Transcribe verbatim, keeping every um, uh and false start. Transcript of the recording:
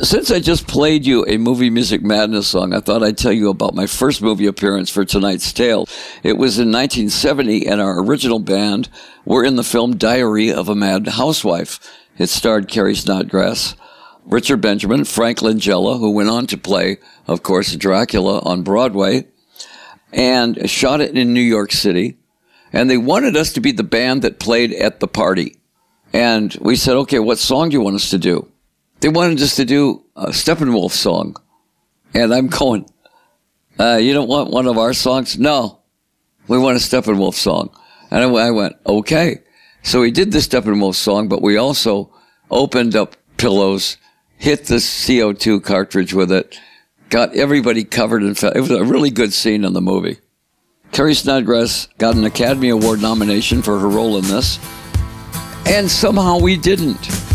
Since I just played you a Movie Music Madness song, I thought I'd tell you about my first movie appearance for tonight's tale. It was in nineteen seventy, and our original band were in the film Diary of a Mad Housewife. It starred Carrie Snodgrass, Richard Benjamin, Frank Langella, who went on to play, of course, Dracula on Broadway, and shot it in New York City. And they wanted us to be the band that played at the party. And we said, okay, what song do you want us to do? They wanted us to do a Steppenwolf song. And I'm going, uh, you don't want one of our songs? No, we want a Steppenwolf song. And I went, okay. So we did the Steppenwolf song, but we also opened up pillows, hit the C O two cartridge with it, got everybody covered in fat. It was a really good scene in the movie. Carrie Snodgrass got an Academy Award nomination for her role in this, and somehow we didn't.